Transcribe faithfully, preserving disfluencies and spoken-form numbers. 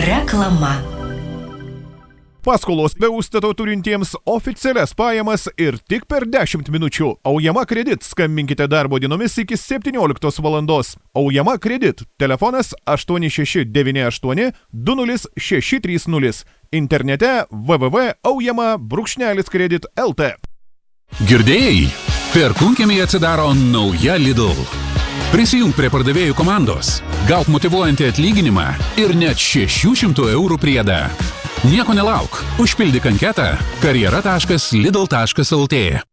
Reklama. Paskolos be užstato turintiems oficialias pajamas ir tik per dešimt minučių. Aujama Kredit. Skambinkite darbo dienomis iki septynioliktos valandos. Aujama Kredit. Telefonas aštuoni šeši devyni aštuoni du nulis šeši trys nulis. Internete w w w taškas aujama brūkšnelis kredit taškas l t. Girdėjai? Perkūnkiemyje atsidaro nauja Lidl. Prisijunk prie pardavėjų komandos, gauk motyvuojantį atlyginimą ir net šešių šimtų eurų priedą. Nieko nelauk, užpildyk anketą karjera taškas lidl taškas l t.